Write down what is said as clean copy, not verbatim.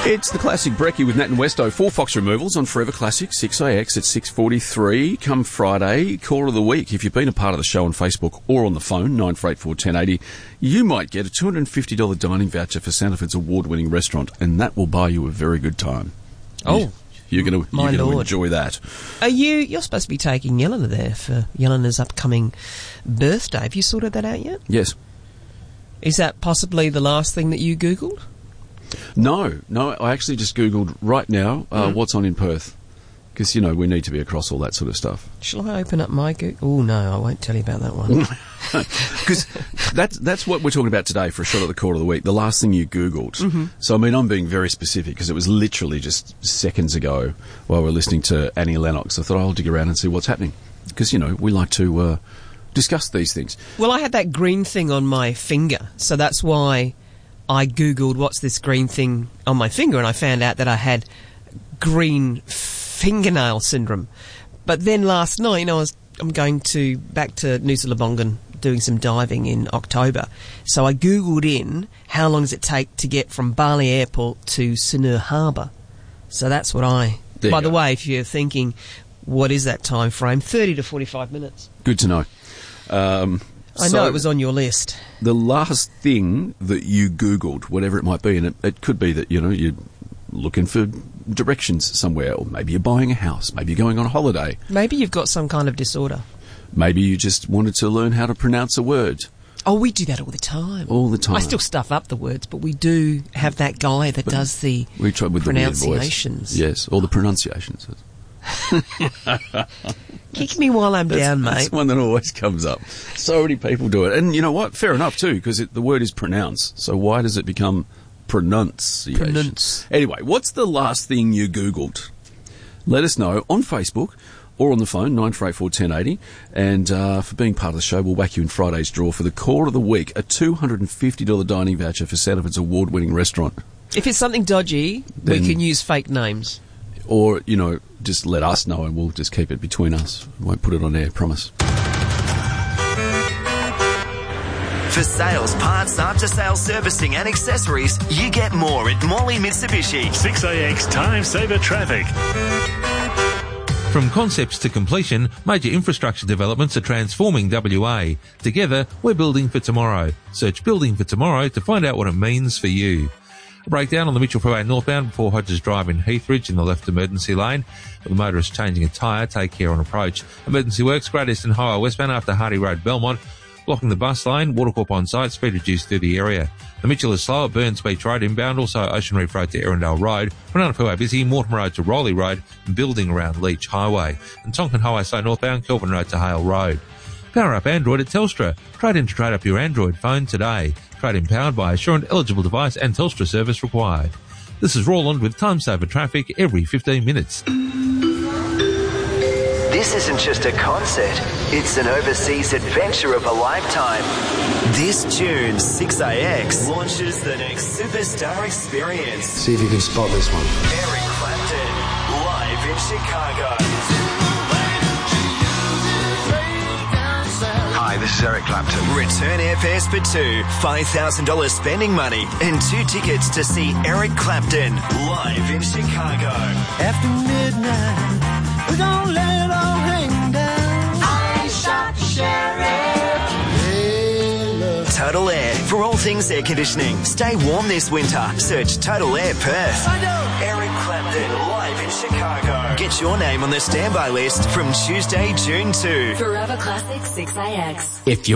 It's the classic Brekkie with Nat and Westo. 4 Fox removals on Forever Classic, 6AX at 6:43. Come Friday, Call of the Week. If you've been a part of the show on Facebook or on the phone, 94841080, you might get a $250 dining voucher for Sandifords award-winning restaurant, and that will buy you a very good time. Oh, you're going to enjoy that. You're supposed to be taking Yelena there for Yelena's upcoming birthday. Have you sorted that out yet? Yes. Is that possibly the last thing that you Googled? No, I actually just Googled right now what's on in Perth. Because, we need to be across all that sort of stuff. Shall I open up my Google? Oh, no, I won't tell you about that one. Because that's what we're talking about today for a shot at the Call of the Week, the last thing you Googled. Mm-hmm. So, I'm being very specific because it was literally just seconds ago while we were listening to Annie Lennox. I thought I'll dig around and see what's happening. Because, we like to discuss these things. Well, I had that green thing on my finger, so that's why I Googled what's this green thing on my finger, and I found out that I had green fingernail syndrome. But then last night, I'm going back to Nusa Lembongan doing some diving in October. So I Googled in how long does it take to get from Bali Airport to Sanur Harbour. So that's what By the way, if you're thinking, what is that time frame? 30 to 45 minutes. Good to know. I know it was on your list. The last thing that you Googled, whatever it might be, and it could be that, you're looking for directions somewhere, or maybe you're buying a house, maybe you're going on a holiday. Maybe you've got some kind of disorder. Maybe you just wanted to learn how to pronounce a word. Oh, we do that all the time. All the time. I still stuff up the words, but we do have that guy that does the we try with pronunciations. The weird voice. Yes, all the pronunciations. Kick me while I'm down, mate. That's one that always comes up. So many people do it. And you know what? Fair enough, too, because the word is pronounce. So why does it become pronunciation? Pronounce. Anyway, what's the last thing you Googled? Let us know on Facebook or on the phone, 94841080. And for being part of the show, we'll whack you in Friday's draw for the Call of the Week, a $250 dining voucher for Sandifords award-winning restaurant. If it's something dodgy, we can use fake names. Or, just let us know and we'll just keep it between us. Won't put it on air, promise. For sales, parts, after-sales servicing and accessories, you get more at Morley Mitsubishi. 6AX Time Saver Traffic. From concepts to completion, major infrastructure developments are transforming WA. Together, we're building for tomorrow. Search Building for Tomorrow to find out what it means for you. A breakdown on the Mitchell Freeway northbound before Hodges Drive in Heathridge in the left emergency lane. With the motorist changing a tyre, take care on approach. Emergency works, Great Eastern Highway westbound after Hardy Road, Belmont. Blocking the bus lane, Watercorp on site, speed reduced through the area. The Mitchell is slow at Burns Beach Road inbound, also Ocean Reef Road to Erindale Road. Renata Freeway busy, Mortimer Road to Rowley Road, and building around Leach Highway. And Tonkin Highway slow northbound, Kelvin Road to Hale Road. Power up Android at Telstra. Trade in to trade up your Android phone today. Trade in powered by Assurant eligible device and Telstra service required. This is Roland with Time Saver Traffic every 15 minutes. This isn't just a concert, it's an overseas adventure of a lifetime. This June, 6AX launches the next superstar experience. See if you can spot this one. Eric Clapton, live in Chicago. Hi, this is Eric Clapton. Return airfares for two, $5,000 spending money, and 2 tickets to see Eric Clapton live in Chicago. After midnight, we're gonna let it all hang down. I shot the sheriff. Hey, look. Total Air, for all things air conditioning. Stay warm this winter. Search Total Air Perth. Eric Clapton live in Chicago. Get your name on the standby list from Tuesday, June 2. Forever Classic 6AX. If you